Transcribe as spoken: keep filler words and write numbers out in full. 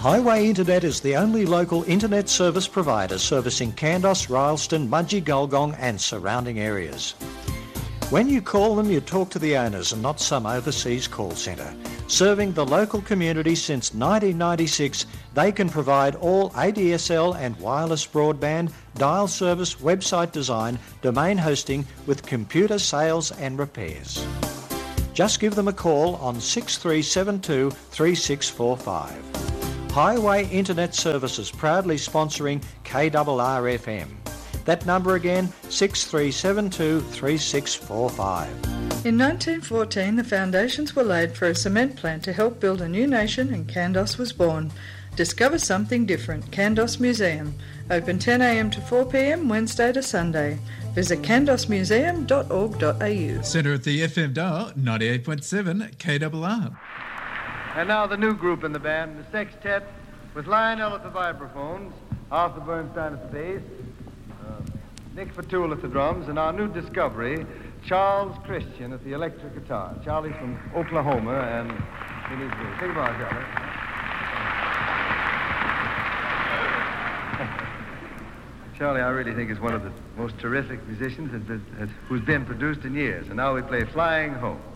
Highway Internet is the only local internet service provider servicing Kandos, Rylstone, Mudgee, Gulgong and surrounding areas. When you call them, you talk to the owners and not some overseas call centre. Serving the local community since nineteen ninety-six, they can provide all A D S L and wireless broadband, dial service, website design, domain hosting with computer sales and repairs. Just give them a call on six three seven two, three six four five. Highway Internet Services proudly sponsoring K R R F M. That number again, six three seven two, three six four five. In nineteen fourteen, the foundations were laid for a cement plant to help build a new nation, and Kandos was born. Discover something different. Kandos Museum. Open ten a m to four p m Wednesday to Sunday. Visit kandos museum dot org dot a u. Centre at the F M dial, ninety-eight point seven K R R. And now the new group in the band, the Sextet, with Lionel at the vibraphones, Arthur Bernstein at the bass, uh, Nick Fatul at the drums, and our new discovery, Charles Christian at the electric guitar. Charlie's from Oklahoma, and it is good. Take a bar, Charlie. Charlie, I really think, is one of the most terrific musicians that, that, that, who's been produced in years. And now we play Flying Home.